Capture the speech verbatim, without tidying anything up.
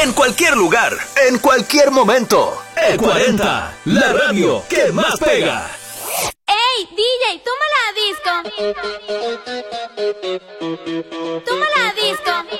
en cualquier lugar, en cualquier momento. E cuarenta, la radio que más pega. ¡Ey, D J, toma la disco! ¡Toma la disco!